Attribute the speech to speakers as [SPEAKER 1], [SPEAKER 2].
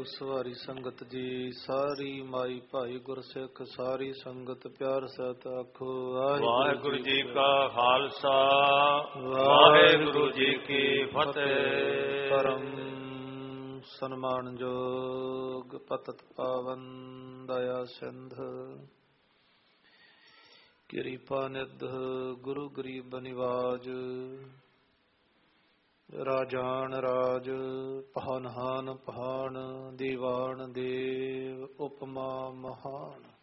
[SPEAKER 1] ਸਵਾਰੀ ਸੰਗਤ ਜੀ, ਸਾਰੀ ਮਾਈ ਭਾਈ ਗੁਰਸਿੱਖ ਸਾਰੀ ਸੰਗਤ ਪਿਆਰ ਸਹਿਤ ਆਖੋ
[SPEAKER 2] ਵਾਹਿਗੁਰੂ ਜੀ ਕਾ ਖਾਲਸਾ ਵਾਹਿਗੁਰੂ ਜੀ ਕੀ ਫਤਿਹ।
[SPEAKER 1] ਪਰਮ ਸਨਮਾਨਯੋਗ ਪਤਿਤ ਪਾਵਨ ਦਇਆ ਸਿੰਧ ਕਿਰਪਾ ਨਿਧ ਗੁਰੂ ਗਰੀਬ ਨਿਵਾਜ ਰਾਜਾਨ ਰਾਜ ਪਹਾਨ ਹਾਨ ਪਹਾਨ ਦੀਵਾਨ ਦੇਵ ਉਪਮਾ ਮਹਾਨ।